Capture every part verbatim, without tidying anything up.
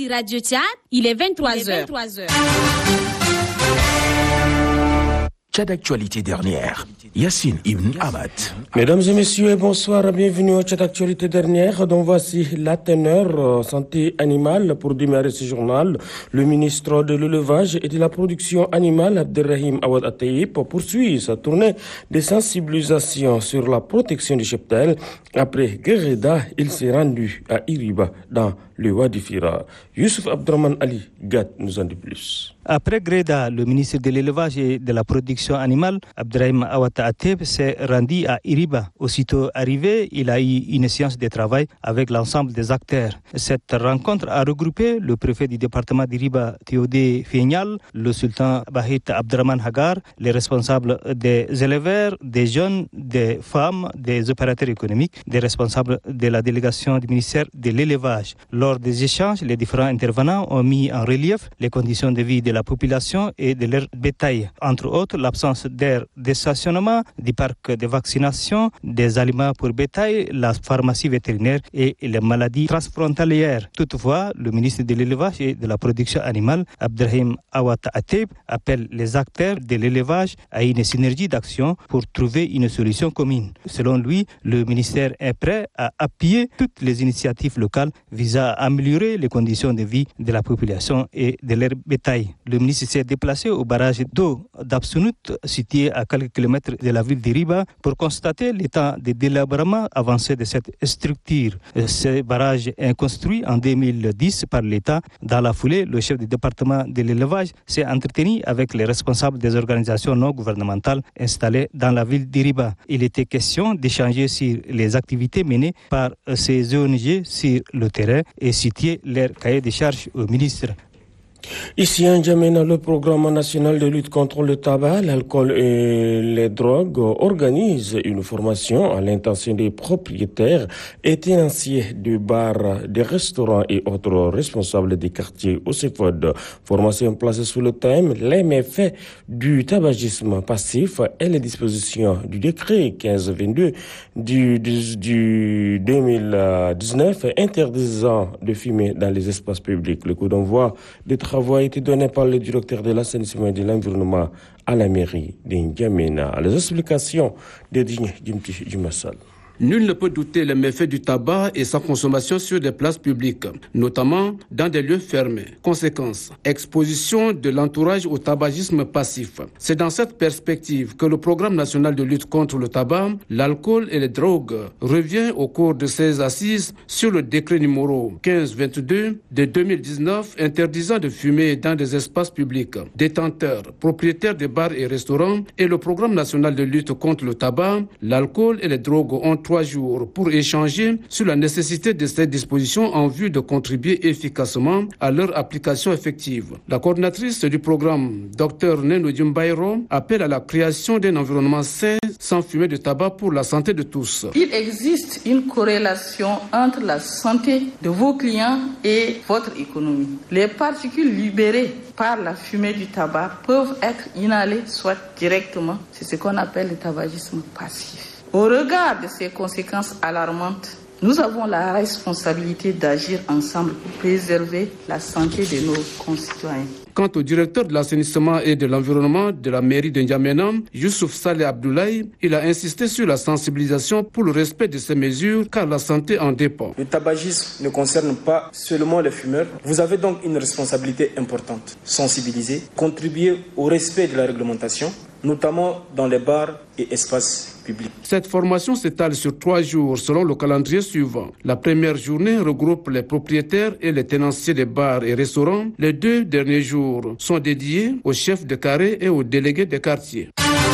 sur Radio Tchad, il est vingt-trois heures. Tchad Actualité dernière. Yassine Ibn Ahmad. Mesdames et messieurs, bonsoir, bienvenue au Tchad Actualité dernière, dont voici la teneur santé animale. Pour démarrer ce journal, le ministre de l'élevage et de la production animale, Abderrahim Awad Attayib, poursuit sa tournée de sensibilisation sur la protection du cheptel. Après Guéreda, il s'est rendu à Iriba, dans le Wadi Fira. Youssouf Abdraman Ali Gat nous en dit plus. Après Gréda, le ministre de l'élevage et de la production animale, Abderrahim Awad Attayib, s'est rendu à Iriba. Aussitôt arrivé, il a eu une séance de travail avec l'ensemble des acteurs. Cette rencontre a regroupé le préfet du département d'Iriba, Théodé Fignal, le sultan Bahit Abdraman Hagar, les responsables des éleveurs, des jeunes, des femmes, des opérateurs économiques, des responsables de la délégation du ministère de l'élevage. Lors des échanges, les différents intervenants ont mis en relief les conditions de vie de la population et de leur bétail. Entre autres, l'absence d'air de stationnement, du parc de vaccination, des aliments pour bétail, la pharmacie vétérinaire et les maladies transfrontalières. Toutefois, le ministre de l'élevage et de la production animale, Abderrahim Awad Attayib, appelle les acteurs de l'élevage à une synergie d'action pour trouver une solution commune. Selon lui, le ministère est prêt à appuyer toutes les initiatives locales visant à améliorer les conditions de vie de la population et de leur bétail. Le ministre s'est déplacé au barrage d'eau d'Absunut, situé à quelques kilomètres de la ville d'Iriba, pour constater l'état de délabrement avancé de cette structure. Ce barrage est construit en deux mille dix par l'État. Dans la foulée, le chef du département de l'élevage s'est entretenu avec les responsables des organisations non gouvernementales installées dans la ville d'Iriba. Il était question d'échanger sur les activités menées par ces O N G sur le terrain et citer leur cahier de charges au ministre. Ici à N'Djamena, le programme national de lutte contre le tabac, l'alcool et les drogues organise une formation à l'intention des propriétaires et tenanciers de bars, des restaurants et autres responsables des quartiers au Cefod. Formation placée sous le thème les méfaits du tabagisme passif et les dispositions du décret quinze vingt-deux du, du, du deux mille dix-neuf interdisant de fumer dans les espaces publics. Le coup d'envoi des travaux a été donné par le directeur de l'assainissement et de l'environnement à la mairie d'N'Djamena. Les explications de Digne Dimti Jumassal. Nul ne peut douter les méfaits du tabac et sa consommation sur des places publiques, notamment dans des lieux fermés. Conséquence, exposition de l'entourage au tabagisme passif. C'est dans cette perspective que le programme national de lutte contre le tabac, l'alcool et les drogues revient au cours de ses assises sur le décret numéro quinze vingt-deux de deux mille dix-neuf interdisant de fumer dans des espaces publics. Détenteurs, propriétaires de bars et restaurants et le programme national de lutte contre le tabac, l'alcool et les drogues ont trois jours pour échanger sur la nécessité de ces dispositions en vue de contribuer efficacement à leur application effective. La coordinatrice du programme, Dr Neno Djumbairo, appelle à la création d'un environnement sain sans fumer de tabac pour la santé de tous. Il existe une corrélation entre la santé de vos clients et votre économie. Les particules libérées par la fumée du tabac peuvent être inhalées soit directement, c'est ce qu'on appelle le tabagisme passif. Au regard de ces conséquences alarmantes, nous avons la responsabilité d'agir ensemble pour préserver la santé de nos concitoyens. Quant au directeur de l'assainissement et de l'environnement de la mairie de N'Djamena, Youssouf Saleh Abdoulaye, il a insisté sur la sensibilisation pour le respect de ces mesures car la santé en dépend. Le tabagisme ne concerne pas seulement les fumeurs. Vous avez donc une responsabilité importante. Sensibiliser, contribuer au respect de la réglementation, notamment dans les bars et espaces publics. Cette formation s'étale sur trois jours selon le calendrier suivant. La première journée regroupe les propriétaires et les tenanciers des bars et restaurants. Les deux derniers jours sont dédiés aux chefs de carré et aux délégués des quartiers.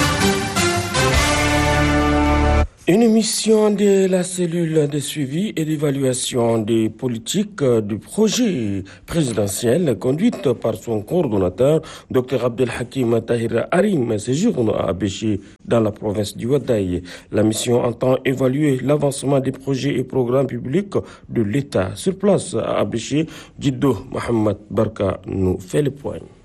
Une mission de la cellule de suivi et d'évaluation des politiques du projet présidentiel conduite par son coordonnateur, Dr Abdelhakim Tahir Harim, séjourne à Abéché dans la province du Wadaï. La mission entend évaluer l'avancement des projets et programmes publics de l'État. Sur place à Abéché, Djiddo Mohamed Barka nous fait le point.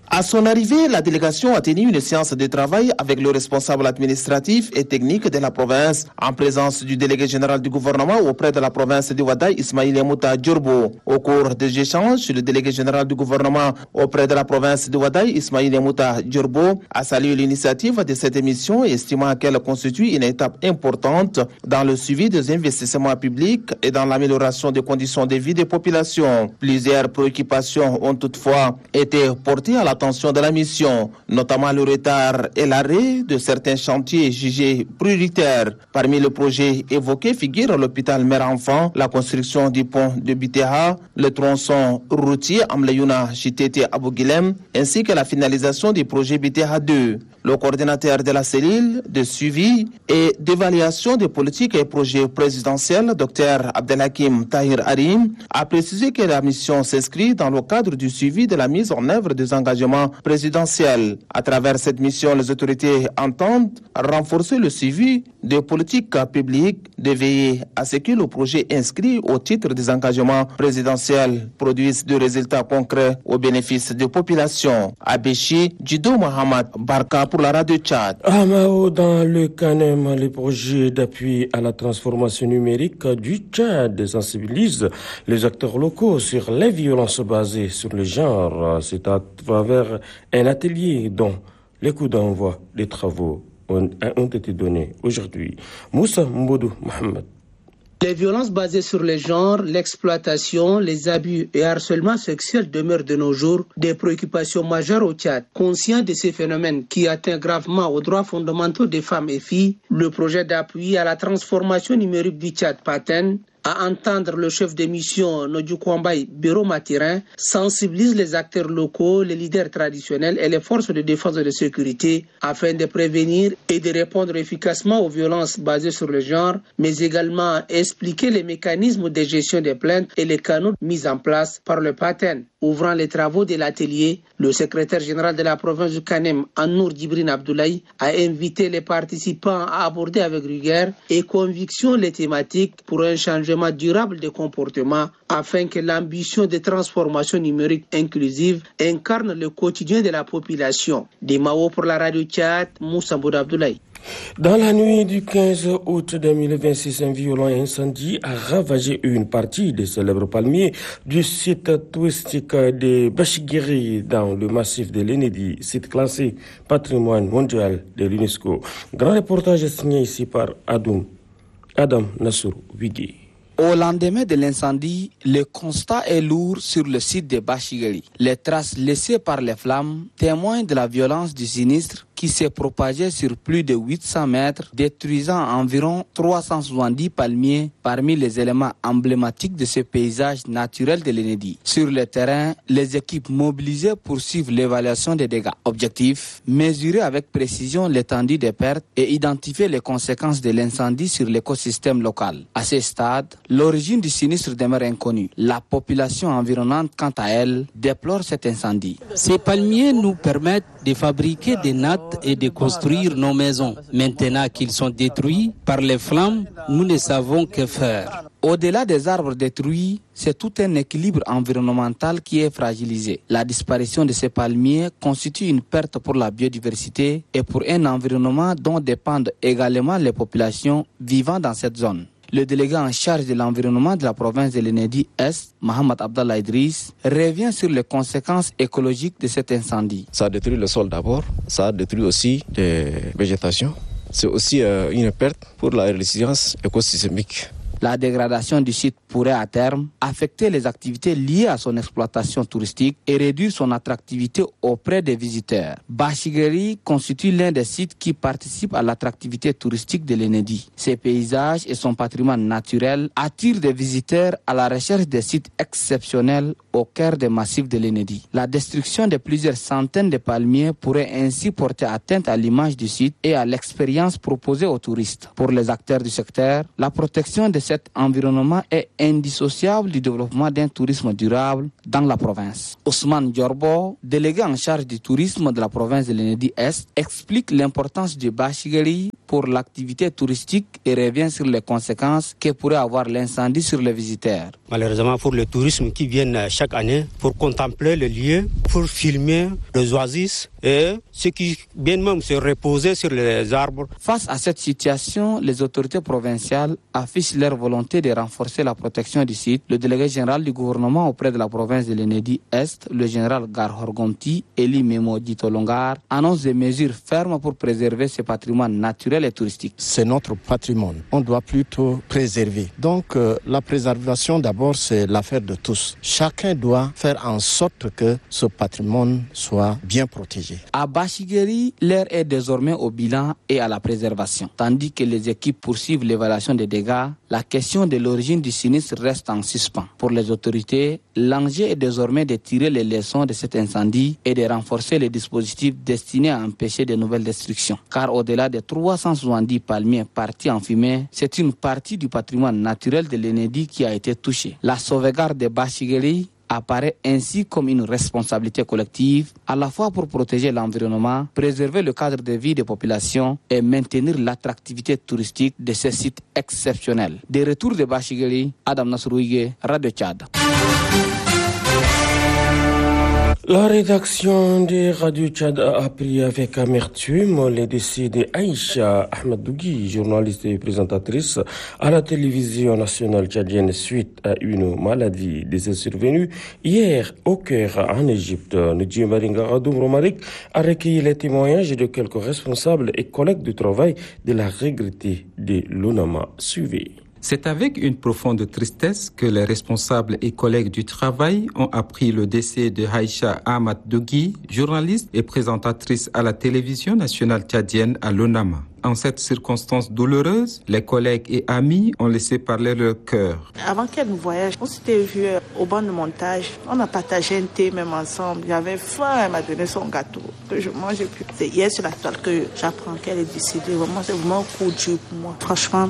À son arrivée, la délégation a tenu une séance de travail avec le responsable administratif et technique de la province, en présence du délégué général du gouvernement auprès de la province de Ouaddaï, Ismaïl Mouta Djorbo. Au cours des échanges, le délégué général du gouvernement auprès de la province de Ouaddaï, Ismaïl Mouta Djorbo, a salué l'initiative de cette émission, estimant qu'elle constitue une étape importante dans le suivi des investissements publics et dans l'amélioration des conditions de vie des populations. Plusieurs préoccupations ont toutefois été portées à la Attention de la mission, notamment le retard et l'arrêt de certains chantiers jugés prioritaires. Parmi les projets évoqués figurent l'hôpital mère-enfant, la construction du pont de Bitéha, le tronçon routier Amlayouna Chitete Abougilem, ainsi que la finalisation du projet Bitéha deux. Le coordinateur de la cellule de suivi et d'évaluation des politiques et projets présidentiels, Dr Abdelhakim Tahir Harim, a précisé que la mission s'inscrit dans le cadre du suivi de la mise en œuvre des engagements présidentiels. À travers cette mission, les autorités entendent renforcer le suivi des politiques publiques, de veiller à ce que le projet inscrit au titre des engagements présidentiels produise des résultats concrets au bénéfice des populations. À Béchi, Djido Mohamed Barka pour la radio Tchad. À Mao, dans le Canem, les projets d'appui à la transformation numérique du Tchad sensibilisent les acteurs locaux sur les violences basées sur le genre. C'est à travers un atelier dont les coups d'envoi des travaux ont, ont été donnés aujourd'hui. Moussa Mboudou Mohamed. Les violences basées sur le genre, l'exploitation, les abus et harcèlement sexuel demeurent de nos jours des préoccupations majeures au Tchad. Conscient de ces phénomènes qui atteignent gravement aux droits fondamentaux des femmes et filles, le projet d'appui à la transformation numérique du Tchad, Paten, à entendre le chef de mission Nodju Kwambay Biro Matirin, sensibilise les acteurs locaux, les leaders traditionnels et les forces de défense et de sécurité afin de prévenir et de répondre efficacement aux violences basées sur le genre, mais également expliquer les mécanismes de gestion des plaintes et les canaux mis en place par le Paten. Ouvrant les travaux de l'atelier, le secrétaire général de la province du Canem, Anour Djibrine Abdoulaye, a invité les participants à aborder avec rigueur et conviction les thématiques pour un changement durable de comportement afin que l'ambition de transformation numérique inclusive incarne le quotidien de la population. Des Mao pour la radio Tchad, Moussa Mbouda Abdoulaye. Dans la nuit du quinze août deux mille vingt-six, un violent incendie a ravagé une partie des célèbres palmiers du site touristique de Bachiguiri dans le massif de l'Enedi, site classé patrimoine mondial de l'UNESCO. Grand reportage signé ici par Adam, Adam Nassour Wigui. Au lendemain de l'incendie, le constat est lourd sur le site de Bachiguiri. Les traces laissées par les flammes témoignent de la violence du sinistre qui s'est propagé sur plus de huit cents mètres, détruisant environ trois cent soixante-dix palmiers parmi les éléments emblématiques de ce paysage naturel de l'Enedi. Sur le terrain, les équipes mobilisées poursuivent l'évaluation des dégâts. Objectif, mesurer avec précision l'étendue des pertes et identifier les conséquences de l'incendie sur l'écosystème local. À ce stade, l'origine du sinistre demeure inconnue. La population environnante, quant à elle, déplore cet incendie. Ces palmiers nous permettent de fabriquer des nattes et de construire nos maisons. Maintenant qu'ils sont détruits par les flammes, nous ne savons que faire. Au-delà des arbres détruits, c'est tout un équilibre environnemental qui est fragilisé. La disparition de ces palmiers constitue une perte pour la biodiversité et pour un environnement dont dépendent également les populations vivant dans cette zone. Le délégué en charge de l'environnement de la province de l'Enedi-Est, Mohamed Abdallah Idriss, revient sur les conséquences écologiques de cet incendie. Ça a détruit le sol d'abord, ça a détruit aussi des végétations. C'est aussi euh, une perte pour la résilience écosystémique. La dégradation du site pourrait à terme affecter les activités liées à son exploitation touristique et réduire son attractivité auprès des visiteurs. Bachiguiri constitue l'un des sites qui participent à l'attractivité touristique de l'Enedi. Ses paysages et son patrimoine naturel attirent des visiteurs à la recherche des sites exceptionnels au cœur des massifs de l'Enedi. La destruction de plusieurs centaines de palmiers pourrait ainsi porter atteinte à l'image du site et à l'expérience proposée aux touristes. Pour les acteurs du secteur, la protection des cet environnement est indissociable du développement d'un tourisme durable dans la province. Ousmane Diorbo, délégué en charge du tourisme de la province de l'Enedi-Est, explique l'importance du Bachigari pour l'activité touristique et revient sur les conséquences que pourrait avoir l'incendie sur les visiteurs. Malheureusement pour le tourisme qui viennent chaque année pour contempler le lieu, pour filmer les oasis et ceux qui viennent même se reposer sur les arbres. Face à cette situation, les autorités provinciales affichent leur volonté de renforcer la protection du site. Le délégué général du gouvernement auprès de la province de l'Enedi-Est, le général Garhorgomti, Eli Memo Ditolongar, annonce des mesures fermes pour préserver ce patrimoine naturel et touristique. C'est notre patrimoine, on doit plutôt préserver. Donc euh, la préservation d'abord c'est l'affaire de tous. Chacun doit faire en sorte que ce patrimoine soit bien protégé. À Bachigari, l'heure est désormais au bilan et à la préservation. Tandis que les équipes poursuivent l'évaluation des dégâts, la question de l'origine du sinistre reste en suspens. Pour les autorités, l'enjeu est désormais de tirer les leçons de cet incendie et de renforcer les dispositifs destinés à empêcher de nouvelles destructions. Car au-delà des trois cent soixante-dix palmiers partis en fumée, c'est une partie du patrimoine naturel de l'Enedi qui a été touchée. La sauvegarde de Bachigari apparaît ainsi comme une responsabilité collective, à la fois pour protéger l'environnement, préserver le cadre de vie des populations et maintenir l'attractivité touristique de ces sites exceptionnels. Des retours de Bachigari, Adam Nasrouige, Radio Tchad. La rédaction de Radio Tchad a appris avec amertume le décès de Aïcha Ahmadougui, journaliste et présentatrice à la télévision nationale tchadienne suite à une maladie décès survenue hier au Caire en Égypte. Ndji Maringa Adoum Romaric a recueilli les témoignages de quelques responsables et collègues du travail de la regrettée de l'UNAMA. Suivez. C'est avec une profonde tristesse que les responsables et collègues du travail ont appris le décès de Aïcha Ahmadougui, journaliste et présentatrice à la télévision nationale tchadienne à l'UNAMA. En cette circonstance douloureuse, les collègues et amis ont laissé parler leur cœur. Avant qu'elle nous voyage, on s'était vu au banc de montage. On a partagé un thé même ensemble. J'avais faim, elle m'a donné son gâteau que je mangeais plus. C'est hier sur la toile que j'apprends qu'elle est décédée. Vraiment, c'est vraiment un coup dur pour moi. Franchement.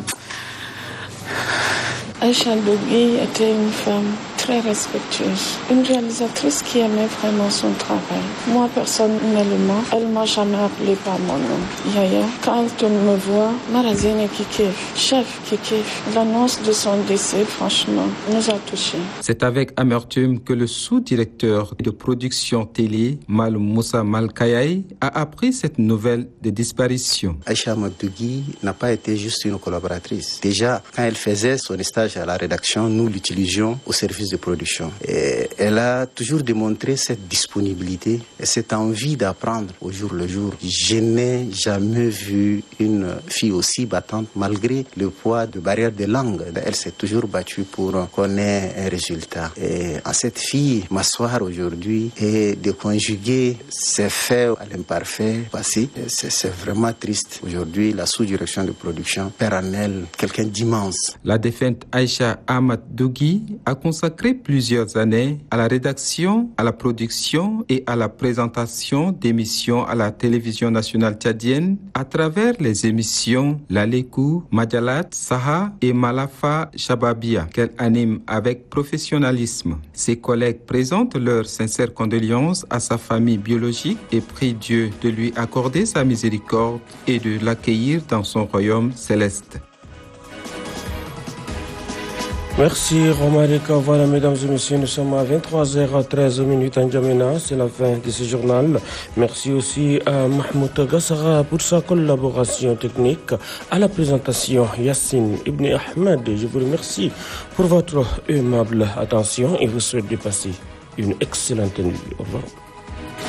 Aïcha Ahmadougui était une femme très respectueuse, une réalisatrice qui aimait vraiment son travail. Moi, personnellement, elle ne m'a jamais appelé par mon nom. Yaya, quand elle me voit, Marazine qui kiffe, chef qui kiffe. L'annonce de son décès, franchement, nous a touchés. C'est avec amertume que le sous-directeur de production télé, Mal Moussa Malkayaï, a appris cette nouvelle de disparition. Aïcha Ahmadougui n'a pas été juste une collaboratrice. Déjà, quand elle faisait son stage à la rédaction, nous l'utilisions au service de production. Et elle a toujours démontré cette disponibilité et cette envie d'apprendre au jour le jour. Je n'ai jamais vu une fille aussi battante malgré le poids de barrière de langue. Elle s'est toujours battue pour qu'on ait un résultat. Et à cette fille, m'asseoir aujourd'hui et de conjuguer ses faits à l'imparfait passé, c'est, c'est vraiment triste. Aujourd'hui, la sous-direction de production perd en elle quelqu'un d'immense. La défunte Aïcha Ahmadougui a consacré plusieurs années à la rédaction, à la production et à la présentation d'émissions à la télévision nationale tchadienne à travers les émissions Lalekou, Madjalat, Saha et Malafa Shababia qu'elle anime avec professionnalisme. Ses collègues présentent leurs sincères condoléances à sa famille biologique et prient Dieu de lui accorder sa miséricorde et de l'accueillir dans son royaume céleste. Merci Romarika. Voilà, mesdames et messieurs, nous sommes à vingt-trois heures treize minutes en Djamena. C'est la fin de ce journal. Merci aussi à Mahmoud Gassara pour sa collaboration technique. À la présentation, Yassine Ibn Ahmed. Je vous remercie pour votre aimable attention et vous souhaite de passer une excellente nuit. Au revoir.